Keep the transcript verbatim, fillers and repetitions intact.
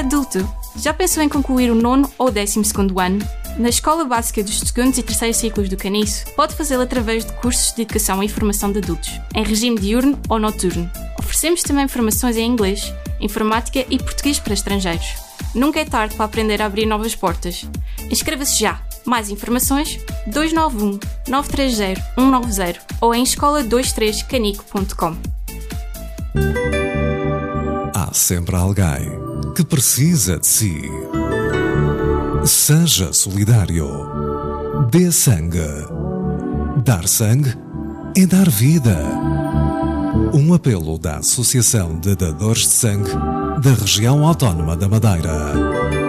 adulto, já pensou em concluir o nono ou décimo segundo ano? Na Escola Básica dos segundos e terceiros ciclos do Caniço, pode fazê-lo através de cursos de educação e formação de adultos, em regime diurno ou noturno. Oferecemos também formações em inglês, informática e português para estrangeiros. Nunca é tarde para aprender a abrir novas portas. Inscreva-se já! Mais informações dois nove um, nove três zero, um nove zero ou em escola vinte e três canico ponto com. Há sempre alguém que precisa de si. Seja solidário. Dê sangue. Dar sangue é dar vida. Um apelo da Associação de Dadores de Sangue da Região Autónoma da Madeira.